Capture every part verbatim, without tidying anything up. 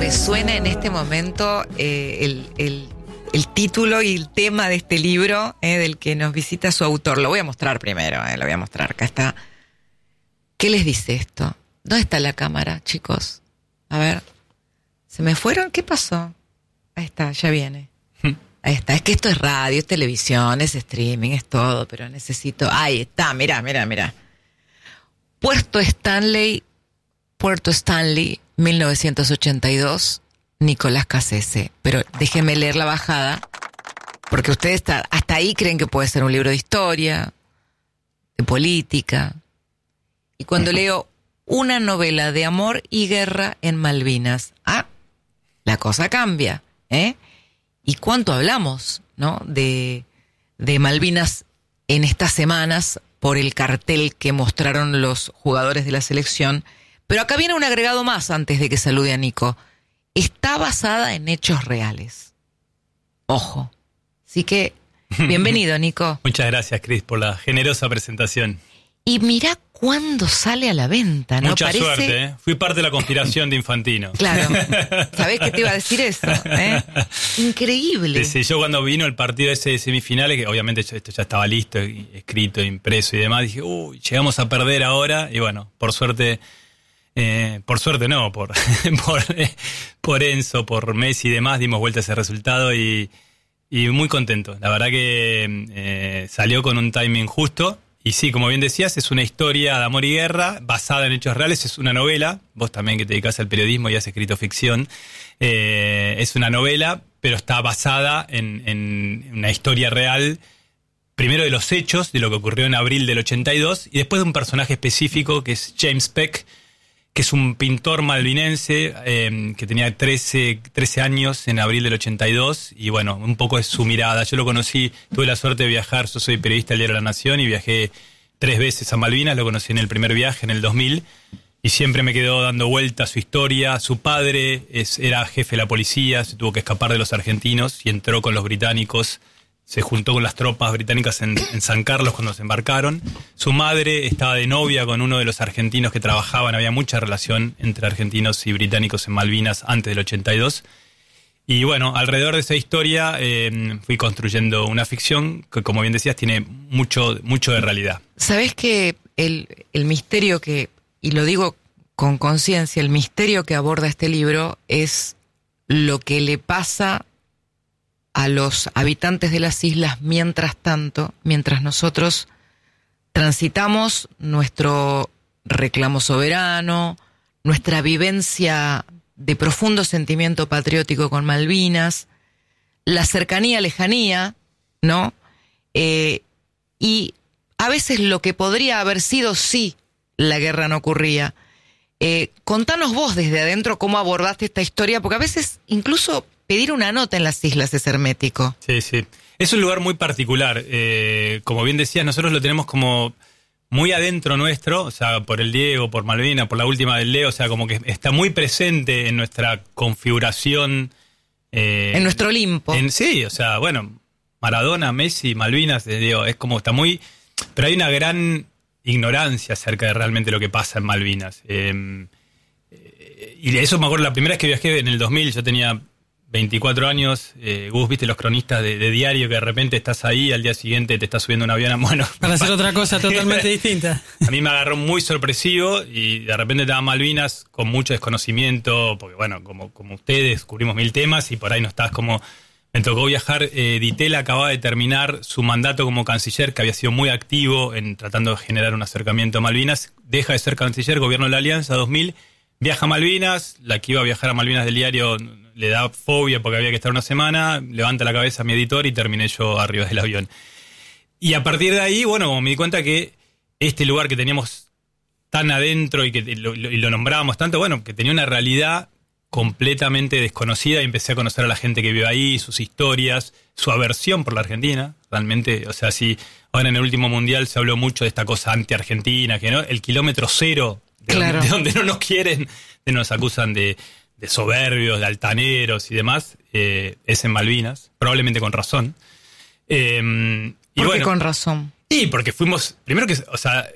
resuena en este momento eh, el, el, el título y el tema de este libro eh, del que nos visita su autor. Lo voy a mostrar primero, eh, lo voy a mostrar. Acá está. ¿Qué les dice esto? ¿Dónde está la cámara, chicos? A ver. ¿Se me fueron? ¿Qué pasó? Ahí está, ya viene. Ahí está. Es que esto es radio, es televisión, es streaming, es todo, pero necesito... Ahí está, mirá, mirá, mirá. Puerto Stanley, Puerto Stanley, mil novecientos ochenta y dos, Nicolás Cassese. Pero déjenme leer la bajada, porque ustedes está, hasta ahí creen que puede ser un libro de historia, de política. Y cuando leo una novela de amor y guerra en Malvinas, ah, la cosa cambia, ¿eh? ¿Y cuánto hablamos, no? De, de Malvinas en estas semanas por el cartel que mostraron los jugadores de la selección. Pero acá viene un agregado más antes de que salude a Nico. Está basada en hechos reales. Ojo. Así que, bienvenido, Nico. Muchas gracias, Cris, por la generosa presentación. Y mirá cuándo sale a la venta, ¿no? Mucha Parece... suerte, ¿eh? Fui parte de la conspiración de Infantino. Claro. ¿Sabés qué te iba a decir eso? ¿Eh? Increíble. Sí, sí, yo cuando vino el partido ese de semifinales, que obviamente esto ya estaba listo, escrito, impreso y demás, dije, uy, llegamos a perder ahora. Y bueno, por suerte, eh, por suerte no, por, por, por Enzo, por Messi y demás, dimos vuelta a ese resultado y, y muy contento. La verdad que eh, salió con un timing justo. Y sí, como bien decías, es una historia de amor y guerra basada en hechos reales, es una novela, vos también que te dedicás al periodismo y has escrito ficción, eh, es una novela, pero está basada en, en una historia real, primero de los hechos, de lo que ocurrió en abril del ochenta y dos, y después de un personaje específico que es James Peck, que es un pintor malvinense eh, que tenía trece, trece años en abril del ochenta y dos, y bueno, un poco es su mirada. Yo lo conocí, tuve la suerte de viajar, yo soy periodista del diario La Nación y viajé tres veces a Malvinas, lo conocí en el primer viaje en el dos mil, y siempre me quedó dando vuelta su historia. Su padre es, era jefe de la policía, se tuvo que escapar de los argentinos y entró con los británicos. Se juntó con las tropas británicas en, en San Carlos cuando se embarcaron. Su madre estaba de novia con uno de los argentinos que trabajaban. Había mucha relación entre argentinos y británicos en Malvinas antes del ochenta y dos. Y bueno, alrededor de esa historia eh, fui construyendo una ficción que, como bien decías, tiene mucho, mucho de realidad. ¿Sabés que el, el misterio que, y lo digo con conciencia, el misterio que aborda este libro es lo que le pasa a los habitantes de las islas mientras tanto, mientras nosotros transitamos nuestro reclamo soberano, nuestra vivencia de profundo sentimiento patriótico con Malvinas, la cercanía, lejanía, ¿no? Eh, y a veces lo que podría haber sido si la guerra no ocurría. Eh, contanos vos desde adentro cómo abordaste esta historia, porque a veces incluso pedir una nota en las islas es hermético. Sí, sí. Es un lugar muy particular. Eh, como bien decías, nosotros lo tenemos como muy adentro nuestro, o sea, por el Diego, por Malvina, por la última del Leo, o sea, como que está muy presente en nuestra configuración. Eh, en nuestro Olimpo. En, sí, o sea, bueno, Maradona, Messi, Malvinas, eh, digo, es como, está muy... Pero hay una gran ignorancia acerca de realmente lo que pasa en Malvinas. Eh, eh, y de eso me acuerdo, la primera vez que viajé en el dos mil, yo tenía veinticuatro años, eh, Gus, viste los cronistas de, de diario que de repente estás ahí, al día siguiente te estás subiendo un avión a bueno. Para hacer otra cosa totalmente distinta. A mí me agarró muy sorpresivo y de repente estaba Malvinas con mucho desconocimiento, porque bueno, como, como ustedes, cubrimos mil temas y por ahí no estás como... Me tocó viajar, eh, Di Tella acababa de terminar su mandato como canciller, que había sido muy activo en tratando de generar un acercamiento a Malvinas, deja de ser canciller, gobierno de la Alianza, dos mil, viaja a Malvinas, la que iba a viajar a Malvinas del diario le da fobia porque había que estar una semana, levanta la cabeza a mi editor y terminé yo arriba del avión. Y a partir de ahí, bueno, como me di cuenta que este lugar que teníamos tan adentro y que lo, lo, y lo nombrábamos tanto, bueno, que tenía una realidad completamente desconocida, y empecé a conocer a la gente que vive ahí, sus historias, su aversión por la Argentina, realmente, o sea, si ahora en el último mundial se habló mucho de esta cosa anti-argentina, que no, el kilómetro cero, de, claro, donde, de donde no nos quieren, de nos acusan de, de soberbios, de altaneros y demás, eh, es en Malvinas, probablemente con razón. Eh, y ¿Por bueno, qué con razón? Sí, porque fuimos, primero que, o sea,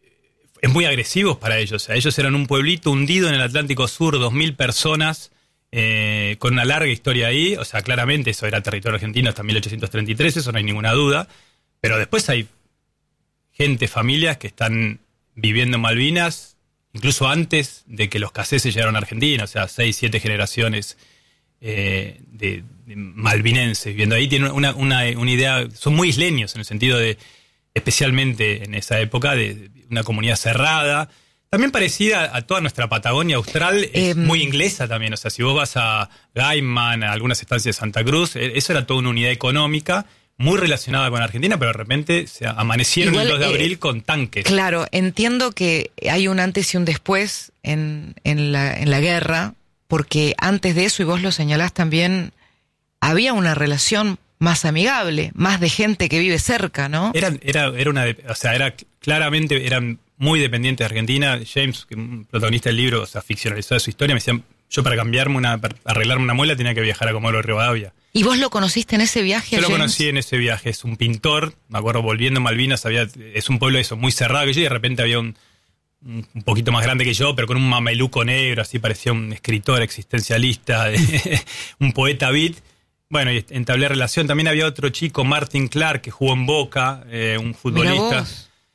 es muy agresivos para ellos. O sea, ellos eran un pueblito hundido en el Atlántico Sur, dos mil personas eh, con una larga historia ahí. O sea, claramente eso era territorio argentino hasta mil ochocientos treinta y tres, eso no hay ninguna duda. Pero después hay gente, familias que están viviendo en Malvinas, incluso antes de que los caseses llegaron a Argentina, o sea, seis, siete generaciones eh, de, de malvinenses viviendo ahí. Tienen una, una, una idea, son muy isleños en el sentido de, especialmente en esa época, de, de una comunidad cerrada, también parecida a toda nuestra Patagonia austral, es eh, muy inglesa también. O sea, si vos vas a Gaiman, a algunas estancias de Santa Cruz, eso era toda una unidad económica muy relacionada con Argentina, pero de repente se amanecieron igual, el dos de abril eh, con tanques. Claro, entiendo que hay un antes y un después en, en, la, en la guerra, porque antes de eso, y vos lo señalás también, había una relación más amigable, más de gente que vive cerca, ¿no? Era, era, era una, o sea, era claramente, eran muy dependientes de Argentina. James, que un protagonista del libro, o sea, ficcionalizó su historia, me decía, yo para cambiarme una, para arreglarme una muela tenía que viajar a Comodoro Rivadavia. ¿Y vos lo conociste en ese viaje? Yo lo James? conocí en ese viaje, es un pintor, me acuerdo volviendo a Malvinas, había, es un pueblo eso, muy cerrado que yo, y de repente había un, un poquito más grande que yo, pero con un mameluco negro, así parecía un escritor existencialista, un poeta beat. Bueno, y entablé relación. También había otro chico, Martin Clark, que jugó en Boca, eh, un futbolista.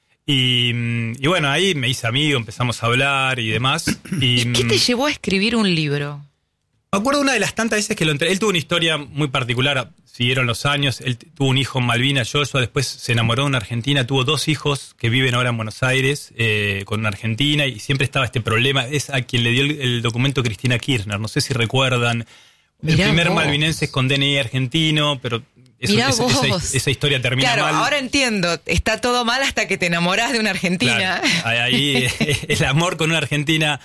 Y, y bueno, ahí me hice amigo, empezamos a hablar y demás. ¿Y, ¿Y qué te llevó a escribir un libro? Me acuerdo una de las tantas veces que lo entré. Él tuvo una historia muy particular, siguieron los años. Él tuvo un hijo en Malvinas, Joshua, después se enamoró de una argentina, tuvo dos hijos que viven ahora en Buenos Aires eh, con una argentina, y siempre estaba este problema. Es a quien le dio el, el documento Cristina Kirchner, no sé si recuerdan. El Mirá primer vos. malvinense es con D N I argentino, pero eso, esa, esa, esa historia termina claro, mal. Claro, ahora entiendo. Está todo mal hasta que te enamorás de una argentina. Claro, ahí el amor con una argentina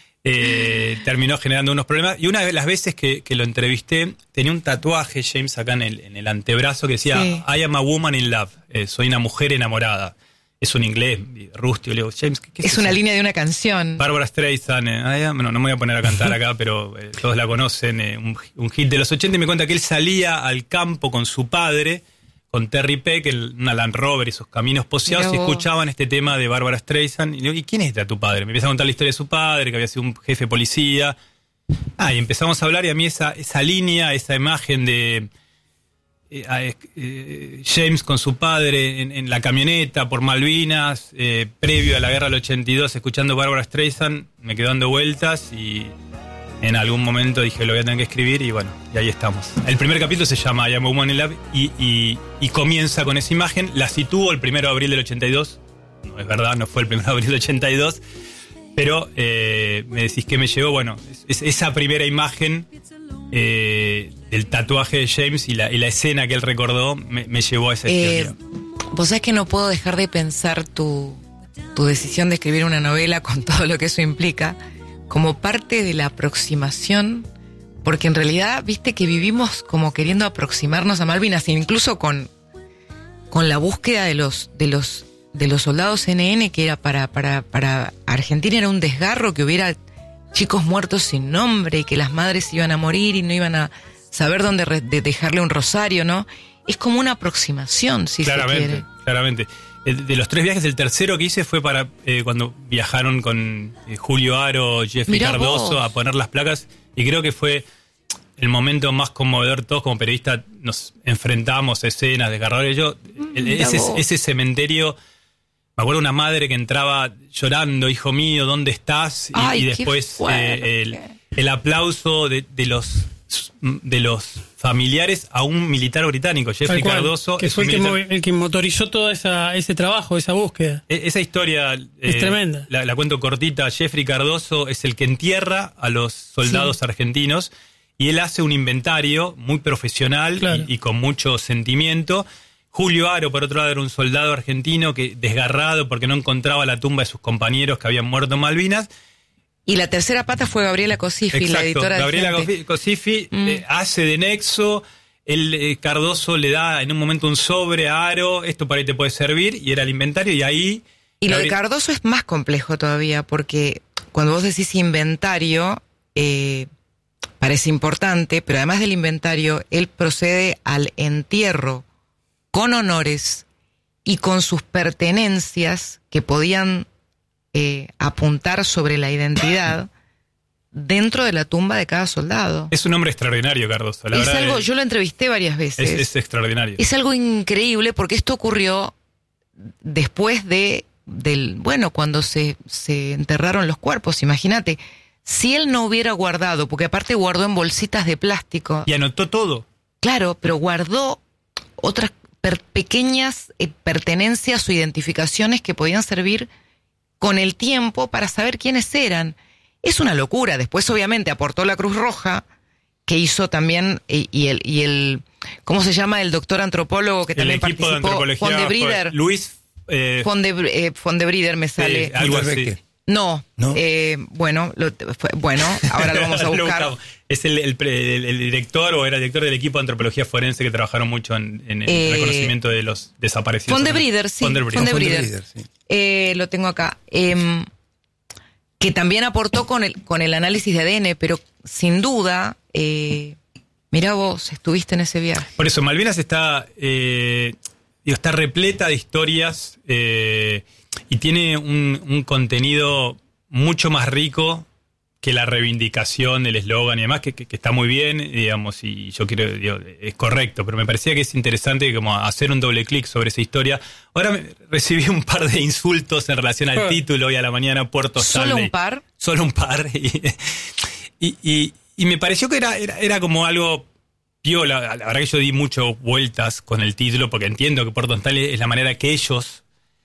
eh, terminó generando unos problemas. Y una de las veces que, que lo entrevisté, tenía un tatuaje, James, acá en el, en el antebrazo, que decía, sí. I am a woman in love. Eh, soy una mujer enamorada. Es un inglés rústico. Le digo, James, ¿qué, qué es, es eso? una línea de una canción. Barbara Streisand. Eh, ah, ya, bueno, no me voy a poner a cantar acá, pero eh, todos la conocen. Eh, un, un hit de los ochenta. Y me cuenta que él salía al campo con su padre, con Terry Peck, el, una Land Rover y esos caminos poseados, y escuchaban este tema de Barbara Streisand. Y le digo, ¿y quién es tu padre? Me empieza a contar la historia de su padre, que había sido un jefe de policía. Ah, y empezamos a hablar, y a mí esa, esa línea, esa imagen de... Eh, eh, James con su padre en, en la camioneta por Malvinas, eh, previo a la guerra del ochenta y dos, escuchando Barbara Streisand, me quedó dando vueltas, y en algún momento dije, lo voy a tener que escribir, y bueno, y ahí estamos. El primer capítulo se llama I Am a Woman in Love, y, y, y comienza con esa imagen. La sitúo el primero de abril del ochenta y dos, no es verdad, no fue el primero de abril del ochenta y dos, pero eh, me decís que me llegó, bueno, es, es esa primera imagen eh, del tatuaje de James y la, y la escena que él recordó me, me llevó a esa eh, historia. Vos sabés que no puedo dejar de pensar tu, tu decisión de escribir una novela con todo lo que eso implica como parte de la aproximación, porque en realidad viste que vivimos como queriendo aproximarnos a Malvinas, incluso con, con la búsqueda de los de los de los soldados N N, que era para, para, para Argentina era un desgarro que hubiera chicos muertos sin nombre, y que las madres iban a morir y no iban a saber dónde re- de dejarle un rosario, ¿no? Es como una aproximación, si claramente, se quiere. Claramente. El, de los tres viajes, el tercero que hice fue para eh, cuando viajaron con eh, Julio Aro, Jeffrey Mirá Cardoso vos. a poner las placas, y creo que fue el momento más conmovedor. Todos como periodistas nos enfrentamos a escenas desgarradoras. Yo, el, ese, ese cementerio, me acuerdo una madre que entraba llorando, hijo mío, ¿dónde estás? Y, Ay, y después eh, el, el aplauso de, de los de los familiares a un militar británico, Jeffrey cual, Cardoso. Que fue el que, movi- el que motorizó todo esa, ese trabajo, esa búsqueda. E- esa historia es eh, tremenda. La, la cuento cortita. Jeffrey Cardoso es el que entierra a los soldados sí. argentinos, y él hace un inventario muy profesional claro. y, y con mucho sentimiento. Julio Aro, por otro lado, era un soldado argentino que desgarrado porque no encontraba la tumba de sus compañeros que habían muerto en Malvinas. Y la tercera pata fue Gabriela Cosifi, Exacto. la editora de Gabriela Gente. Cosifi mm. eh, hace de nexo. El eh, Cardoso le da en un momento un sobre a Aro, esto para ahí te puede servir, y era el inventario, y ahí... Y Gabriel... lo de Cardoso es más complejo todavía, porque cuando vos decís inventario, eh, parece importante, pero además del inventario, él procede al entierro con honores y con sus pertenencias que podían... Eh, apuntar sobre la identidad dentro de la tumba de cada soldado. Es un hombre extraordinario, Cardoso. La es verdad algo, es, yo lo entrevisté varias veces. Es, es extraordinario. Es algo increíble porque esto ocurrió después de, del, bueno, cuando se, se enterraron los cuerpos, imagínate. Si él no hubiera guardado, porque aparte guardó en bolsitas de plástico. Y anotó todo. Claro, pero guardó otras per- pequeñas eh, pertenencias o identificaciones que podían servir con el tiempo para saber quiénes eran. Es una locura. Después, obviamente, aportó la Cruz Roja, que hizo también, y, y el, y el, ¿cómo se llama? El doctor antropólogo que El también equipo de participó. antropología Von de fue Brieder. Luis... Eh, Von de, eh, Von de Brieder me sale. sí, algo así. No, ¿No? Eh, bueno, lo, fue, bueno, ahora lo vamos a Lo buscar. buscamos. Es el, el, el- el director o era el director del equipo de antropología forense que trabajaron mucho en, en el Eh, reconocimiento de los desaparecidos. Von de Brieder, sí. Von der Brieder. Von de Von der Brieder. Brieder, sí. Eh, lo tengo acá. Eh, que también aportó con el, con el análisis de A D N, pero sin duda, eh, mirá vos, estuviste en ese viaje. Por eso, Malvinas está, eh, digo, está repleta de historias eh, y tiene un, un contenido mucho más rico que la reivindicación del eslogan y demás, que, que, que está muy bien, digamos, y yo quiero, digo, es correcto, pero me parecía que es interesante como hacer un doble clic sobre esa historia. Ahora me, recibí un par de insultos en relación al título hoy a la mañana, Puerto ¿Solo Stanley. un par? Solo un par. Y, y, y, y me pareció que era, era, era como algo piola. La verdad que yo di muchas vueltas con el título, porque entiendo que Puerto Stanley es la manera que ellos...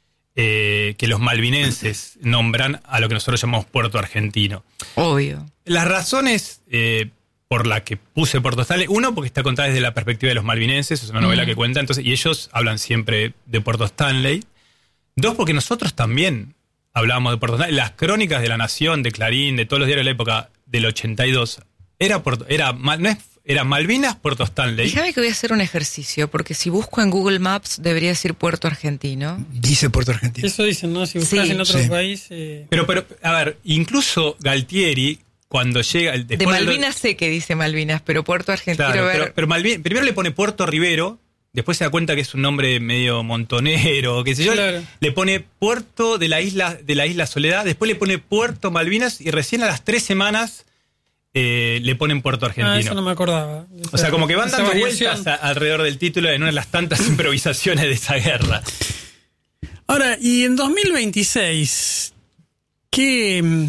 Eh, que los malvinenses nombran a lo que nosotros llamamos Puerto Argentino. Obvio. Las razones eh, por las que puse Puerto Stanley, uno, porque está contada desde la perspectiva de los malvinenses, es una novela Mm. que cuenta, entonces, y ellos hablan siempre de Puerto Stanley. Dos, porque nosotros también hablábamos de Puerto Stanley. Las crónicas de La Nación, de Clarín, de todos los diarios de la época del ochenta y dos, era, Puerto, era, no es, era Malvinas, Puerto Stanley. Déjame que voy a hacer un ejercicio, porque si busco en Google Maps debería decir Puerto Argentino. Dice Puerto Argentino. Eso dicen, ¿no? Si buscas Sí. en otro Sí. país... eh, Pero, pero, a ver, incluso Galtieri, cuando llega... el- De después Malvinas sé que dice Malvinas, pero Puerto Argentino... Claro, a ver, pero, pero Malvin- primero le pone Puerto Rivero, después se da cuenta que es un nombre medio montonero, qué sé yo, Claro. le pone Puerto de la isla de la isla Soledad, después le pone Puerto Malvinas y recién a las tres semanas eh, le ponen Puerto Argentino. Ah, eso no me acordaba. O sea, como que van Esa dando variación. vueltas a- alrededor del título en una de las tantas improvisaciones de esa guerra. Ahora, y en dos mil veintiséis, ¿qué, mm,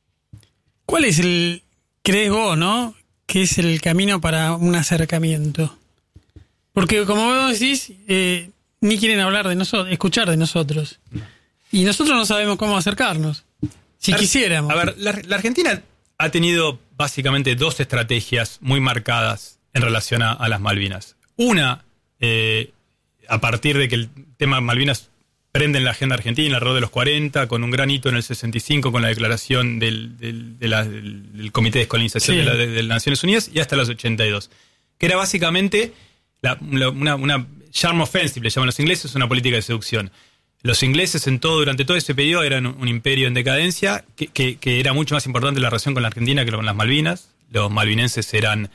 ¿cuál es el, crees vos, no? ¿Qué es el camino para un acercamiento? Porque como vos decís, eh, ni quieren hablar de nosotros, escuchar de nosotros. Y nosotros no sabemos cómo acercarnos. Si Ar- quisiéramos. A ver, la, la Argentina ha tenido básicamente dos estrategias muy marcadas en relación a, a las Malvinas. Una, eh, a partir de que el tema Malvinas prende en la agenda argentina alrededor de los cuarenta, con un gran hito en el sesenta y cinco, con la declaración del, del, de la- del- del Comité de Descolonización Sí. de, la- de- de las Naciones Unidas, y hasta los ochenta y dos. Que era básicamente la- la- una, una charm offensive, le llaman los ingleses, una política de seducción. Los ingleses en todo, durante todo ese periodo eran un, un imperio en decadencia, que, que, que era mucho más importante la relación con la Argentina que con las Malvinas. Los malvinenses eran,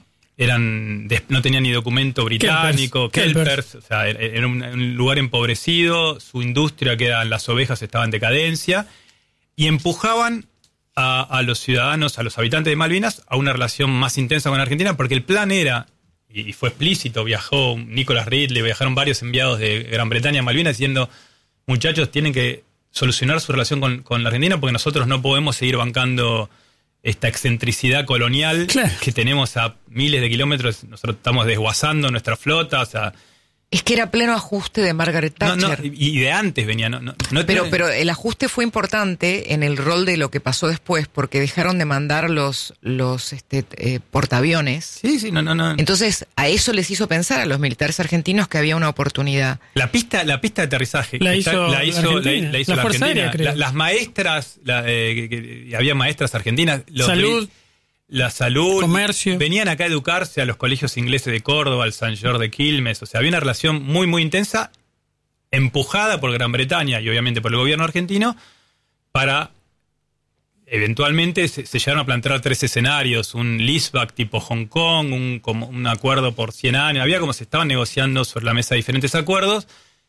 eran des- no tenían ni documento británico, Kelpers. kelpers, o sea, era era un, un lugar empobrecido, su industria, que eran las ovejas, estaba en decadencia, y empujaban a, a los ciudadanos, a los habitantes de Malvinas, a una relación más intensa con Argentina, porque el plan era, y fue explícito, viajó Nicholas Ridley, viajaron varios enviados de Gran Bretaña a Malvinas diciendo, muchachos, tienen que solucionar su relación con, con la Argentina porque nosotros no podemos seguir bancando esta excentricidad colonial Claro. que tenemos a miles de kilómetros, nosotros estamos desguazando nuestra flota, o sea, es que era pleno ajuste de Margaret no, Thatcher. no, y de antes venía, no, no, no Pero, tiene- pero el ajuste fue importante en el rol de lo que pasó después, porque dejaron de mandar los, los este, eh, portaaviones. Sí, sí, no, no, no. Entonces, a eso les hizo pensar a los militares argentinos que había una oportunidad. La pista, la pista de aterrizaje La que hizo la hizo, la la, Argentina. la hizo La la Fuerza Argentina. Aérea, creo. La- las maestras, la, eh, que- que- había maestras argentinas. los- Salud. La salud. Comercio. Venían acá a educarse a los colegios ingleses de Córdoba, al San Jorge de Quilmes. O sea, había una relación muy, muy intensa, empujada por Gran Bretaña y obviamente por el gobierno argentino, para eventualmente se, se llegaron a plantear tres escenarios, un leaseback tipo Hong Kong, un, como un acuerdo por cien años, había como se estaban negociando sobre la mesa diferentes acuerdos.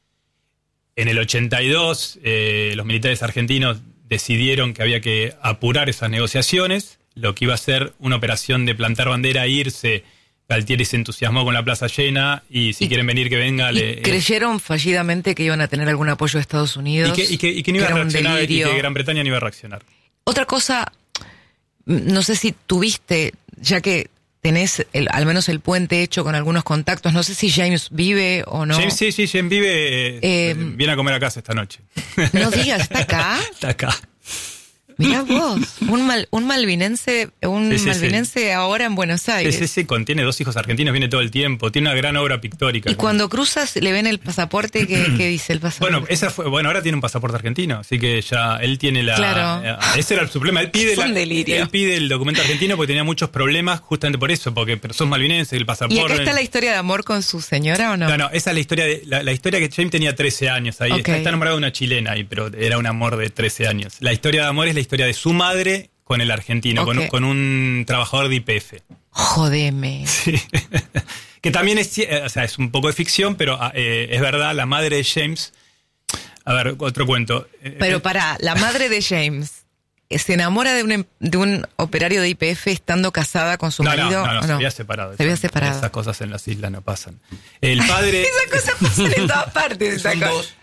En el ochenta y dos eh, los militares argentinos decidieron que había que apurar esas negociaciones, lo que iba a ser una operación de plantar bandera, irse. Galtieri se entusiasmó con la plaza llena y si y, quieren venir que venga. Y le, creyeron fallidamente que iban a tener algún apoyo de Estados Unidos. Y que, y que, y que no iba a reaccionar y que Gran Bretaña no iba a reaccionar. Otra cosa, no sé si tuviste, ya que tenés el, al menos el puente hecho con algunos contactos. No sé si James vive o no. James, sí, sí, James vive. Eh, viene a comer a casa esta noche. No digas, ¿está acá? Está acá. Mirá vos, un, mal, un malvinense, un sí, sí, malvinense sí. ahora en Buenos Aires. Sí, sí, sí, contiene dos hijos argentinos, viene todo el tiempo, tiene una gran obra pictórica. Y cuando cruzas, le ven el pasaporte, ¿qué, qué dice el pasaporte? Bueno, esa fue, bueno, ahora tiene un pasaporte argentino, así que ya él tiene la... Claro. Eh, ese era su problema, él pide, la, él pide el documento argentino porque tenía muchos problemas justamente por eso, porque pero sos malvinense, el pasaporte... ¿Y acá está la historia de amor con su señora o no? No, no, esa es la historia, de, la, la historia que James tenía trece años, ahí okay. está, está enamorado de una chilena, ahí, pero era un amor de trece años. La historia de amor es la historia de su madre con el argentino, okay. con, un, con un trabajador de Y P F. Jodeme. Sí. Que también es, o sea, es un poco de ficción, pero eh, es verdad, la madre de James... A ver, otro cuento. Pero pará, la madre de James se enamora de un, de un operario de Y P F estando casada con su no, marido. No, no, no, no, se había separado. Se había separado. Esas cosas en las islas no pasan. El padre... Esas cosas pasan en todas partes. Son dos.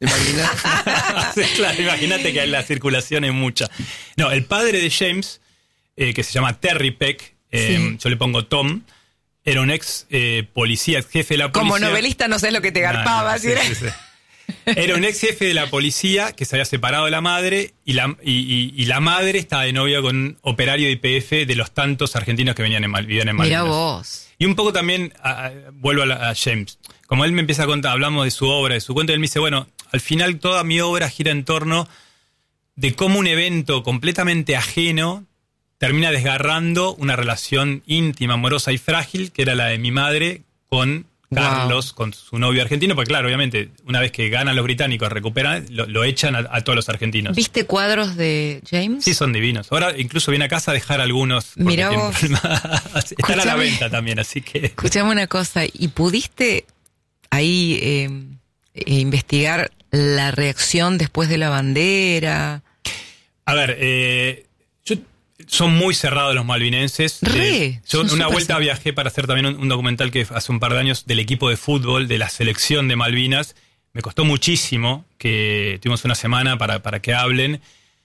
Claro, imagínate que la circulación es mucha. No, el padre de James, eh, que se llama Terry Peck, eh, sí. yo le pongo Tom, era un ex eh, policía, ex jefe de la policía. Como novelista no sé lo que te garpaba. No, no, ¿sí? Sí, sí, sí. Era un ex jefe de la policía que se había separado de la madre y la, y, y, y la madre estaba de novia con un operario de Y P F de los tantos argentinos que venían en, vivían en Malvinas. Mirá vos. Y un poco también, a, a, vuelvo a, la, a James, como él me empieza a contar, hablamos de su obra, de su cuento, él me dice, bueno, al final toda mi obra gira en torno de cómo un evento completamente ajeno termina desgarrando una relación íntima, amorosa y frágil, que era la de mi madre con Carlos, wow. con su novio argentino, porque claro, obviamente, una vez que ganan los británicos, recuperan, lo, lo echan a, a todos los argentinos. ¿Viste cuadros de James? Sí, son divinos. Ahora incluso viene a casa a dejar algunos. Mirá vos. Están a la venta también, así que... Escuchame una cosa, ¿y pudiste ahí eh, eh, investigar la reacción después de la bandera? A ver, eh, yo... Son muy cerrados los malvinenses. Re, eh, yo una vuelta cerrados. Viajé para hacer también un, un documental que hace un par de años del equipo de fútbol, de la selección de Malvinas. Me costó muchísimo, que tuvimos una semana para, para que hablen.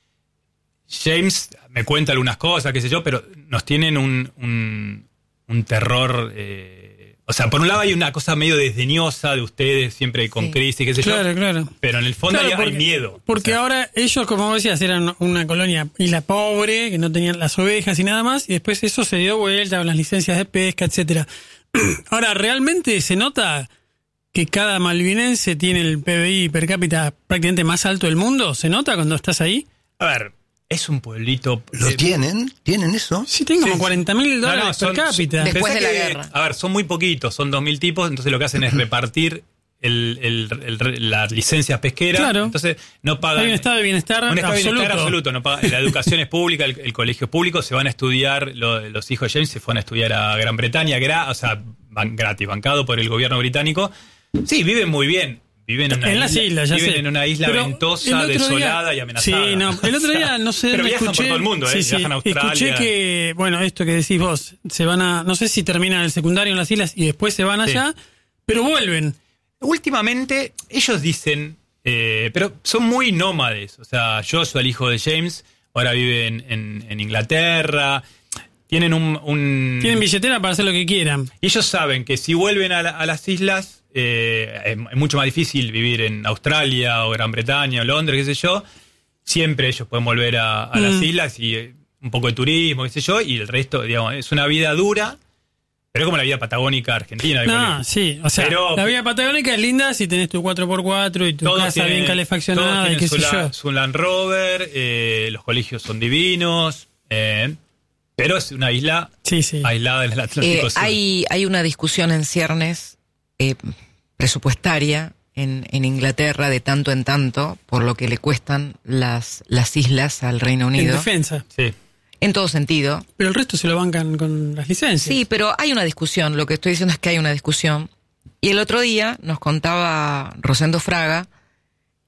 James me cuenta algunas cosas, qué sé yo, pero nos tienen un, un, un terror... Eh, o sea, por un lado hay una cosa medio desdeñosa de ustedes, siempre con sí. crisis, qué sé claro, yo. Claro, claro. Pero en el fondo claro, hay, porque, hay miedo. Porque o sea, ahora ellos, como vos decías, eran una colonia isla pobre, que no tenían las ovejas y nada más, y después eso se dio vuelta con las licencias de pesca, etcétera. Ahora, ¿realmente se nota que cada malvinense tiene el P B I per cápita prácticamente más alto del mundo? ¿Se nota cuando estás ahí? A ver... Es un pueblito... ¿Lo eh, tienen? ¿Tienen eso? Sí, tienen como sí, cuarenta mil dólares no, no, son, per cápita. Después de la que, guerra. A ver, son muy poquitos, son dos mil tipos, entonces lo que hacen es repartir el, el, el, las licencias pesqueras. Claro. Entonces no pagan... Hay un estado de bienestar un estado absoluto. de bienestar absoluto. No pagan, la educación es pública, el, el colegio es público, se van a estudiar, lo, los hijos de James se fueron a estudiar a Gran Bretaña, gra, o sea, van, gratis, bancado por el gobierno británico. Sí, viven muy bien. Viven en, una en las isla, islas, ya viven sé. en una isla Pero ventosa, desolada día, y amenazada. Sí, no, el otro día, no sé, pero viajan escuché, por todo el mundo, ¿eh? Sí, sí, viajan a Australia. Escuché que, bueno, esto que decís vos, se van a, no sé si terminan el secundario en las islas y después se van allá, sí. pero vuelven. Últimamente, ellos dicen, eh, pero son muy nómades. O sea, yo soy el hijo de James, ahora vive en, en, en Inglaterra. Tienen un, un... Tienen billetera para hacer lo que quieran. Y ellos saben que si vuelven a, la, a las islas, eh, es, es mucho más difícil vivir en Australia o Gran Bretaña o Londres, qué sé yo. Siempre ellos pueden volver a, a mm. las islas y eh, un poco de turismo, qué sé yo, y el resto, digamos, es una vida dura, pero es como la vida patagónica argentina. No, sí, o sea, pero, la vida patagónica es linda si tenés tu cuatro por cuatro y tu casa tienen, bien calefaccionada y qué sé su, yo. Su Land Rover, eh, los colegios son divinos, eh, pero es una isla sí, sí. aislada del Atlántico eh, Sur. Hay, hay una discusión en ciernes eh, presupuestaria en, en Inglaterra de tanto en tanto por lo que le cuestan las, las islas al Reino Unido. En defensa. Sí. En todo sentido. Pero el resto se lo bancan con las licencias. Sí, pero hay una discusión. Lo que estoy diciendo es que hay una discusión. Y el otro día nos contaba Rosendo Fraga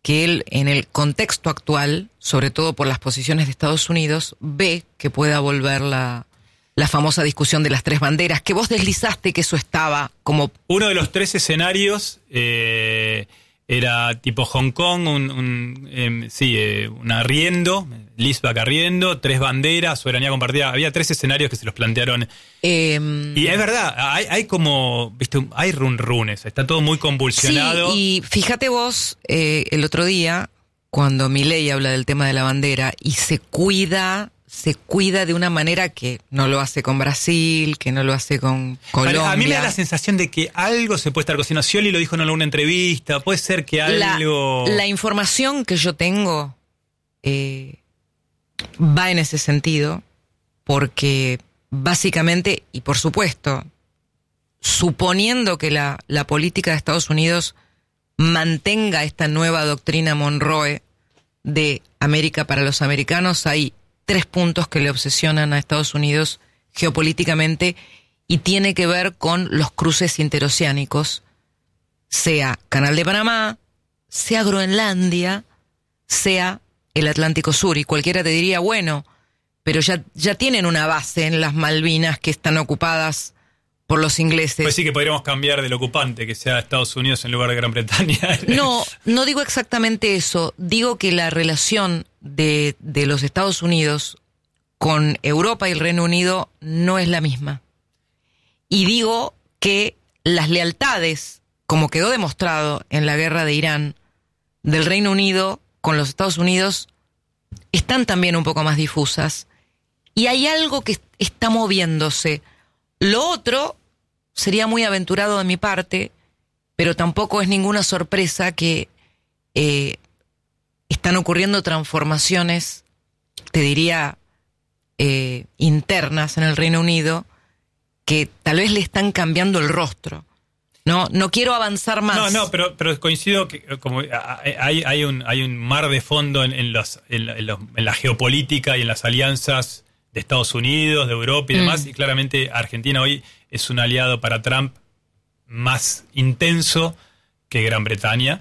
que él, en el contexto actual, sobre todo por las posiciones de Estados Unidos, ve que pueda volver la, la famosa discusión de las tres banderas, que vos deslizaste que eso estaba como... Uno de los tres escenarios eh, era tipo Hong Kong, un, un eh, sí, eh, un arriendo, leaseback arriendo, tres banderas, soberanía compartida. Había tres escenarios que se los plantearon. Eh, y es verdad, hay, hay como, viste, hay run runes, está todo muy convulsionado. Sí, y fíjate vos, eh, el otro día, cuando Milei habla del tema de la bandera y se cuida, se cuida de una manera que no lo hace con Brasil, que no lo hace con Colombia. A mí me da la sensación de que algo se puede estar cocinando. Scioli lo dijo en alguna entrevista, puede ser que algo... La, la información que yo tengo eh, va en ese sentido, porque básicamente, y por supuesto, suponiendo que la, la política de Estados Unidos mantenga esta nueva doctrina Monroe de América para los americanos, hay tres puntos que le obsesionan a Estados Unidos geopolíticamente y tiene que ver con los cruces interoceánicos, sea Canal de Panamá, sea Groenlandia, sea el Atlántico Sur. Y cualquiera te diría, bueno, pero ya, ya tienen una base en las Malvinas que están ocupadas por los ingleses. Pues sí que podríamos cambiar del ocupante, que sea Estados Unidos en lugar de Gran Bretaña. No, no digo exactamente eso. Digo que la relación de, de los Estados Unidos con Europa y el Reino Unido no es la misma. Y digo que las lealtades, como quedó demostrado en la guerra de Irán, del Reino Unido con los Estados Unidos, están también un poco más difusas. Y hay algo que está moviéndose. Lo otro sería muy aventurado de mi parte, pero tampoco es ninguna sorpresa que eh, están ocurriendo transformaciones, te diría, eh, internas en el Reino Unido, que tal vez le están cambiando el rostro. No, no quiero avanzar más. No, no, pero, pero coincido que como hay, hay, un, hay un mar de fondo en, en, los, en, la, en, los, en la geopolítica y en las alianzas de Estados Unidos, de Europa y demás, mm. y claramente Argentina hoy es un aliado para Trump más intenso que Gran Bretaña.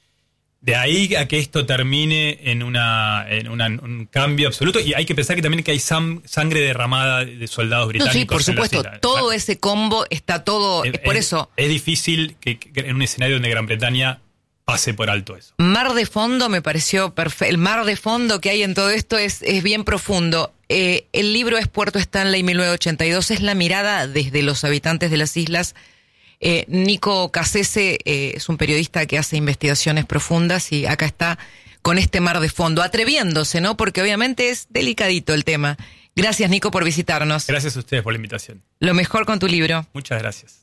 De ahí a que esto termine en, una, en una, un cambio absoluto, y hay que pensar que también que hay sam, sangre derramada de soldados británicos. No, sí, por supuesto, todo ese combo está todo, es, por es, eso. Es difícil que, que en un escenario donde Gran Bretaña pase por alto eso. Mar de fondo me pareció perfecto. El mar de fondo que hay en todo esto es, es bien profundo. Eh, el libro es Puerto Stanley mil novecientos ochenta y dos, es la mirada desde los habitantes de las islas. Eh, Nico Cassese eh, es un periodista que hace investigaciones profundas y acá está con este mar de fondo, atreviéndose, ¿no? Porque obviamente es delicadito el tema. Gracias, Nico, por visitarnos. Gracias a ustedes por la invitación. Lo mejor con tu libro. Muchas gracias.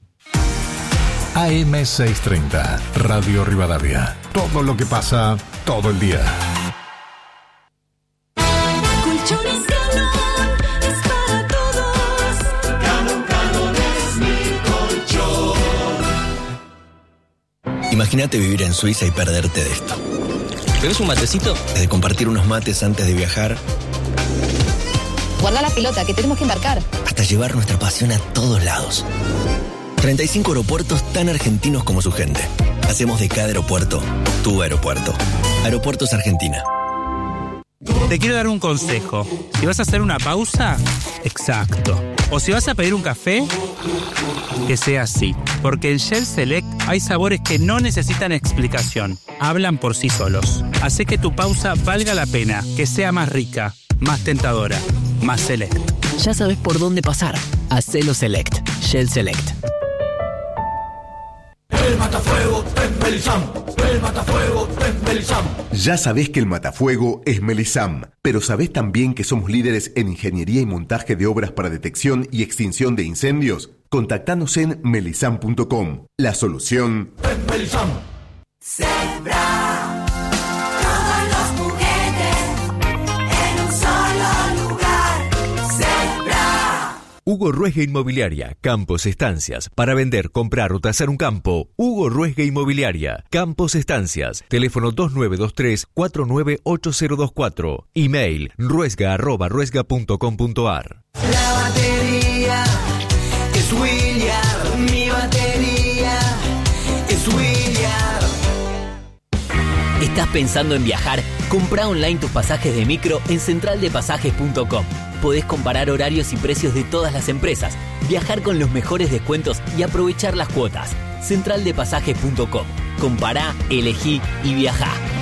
A M seiscientos treinta, Radio Rivadavia. Todo lo que pasa, todo el día. Colchones Galón es para todos. Galón, Galón es mi colchón. Imagínate vivir en Suiza y perderte de esto. ¿Bebes un matecito? De compartir unos mates antes de viajar. Guarda la pelota, que tenemos que embarcar. Hasta llevar nuestra pasión a todos lados. treinta y cinco aeropuertos tan argentinos como su gente. Hacemos de cada aeropuerto tu aeropuerto. Aeropuertos Argentina. Te quiero dar un consejo. Si vas a hacer una pausa, exacto. O si vas a pedir un café, que sea así. Porque en Shell Select hay sabores que no necesitan explicación. Hablan por sí solos. Hace que tu pausa valga la pena, que sea más rica, más tentadora, más select. Ya sabes por dónde pasar. Hacelo Select. Shell Select. El matafuego es Melisam. El matafuego es Melisam. Ya sabés que el matafuego es Melisam, pero sabés también que somos líderes en ingeniería y montaje de obras para detección y extinción de incendios. Contactanos en melisam punto com. La solución es Melisam. Zebra. Todos los juguetes en un solo lugar. Zebra. Hugo Ruesga Inmobiliaria, Campos Estancias. Para vender, comprar o tasar un campo, Hugo Ruesga Inmobiliaria, Campos Estancias. Teléfono dos nueve dos tres, cuatro nueve ocho cero dos cuatro. Email ruesga arroba ruesga punto com punto ar. La batería es William. Mi batería es William. ¿Estás pensando en viajar? Comprá online tus pasajes de micro en central de pasajes punto com. Podés comparar horarios y precios de todas las empresas, viajar con los mejores descuentos y aprovechar las cuotas. central de pasajes punto com. Compará, elegí y viajá.